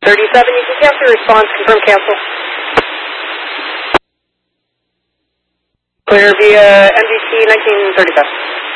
you can cancel your response, confirm cancel. Clear via MGT 1935.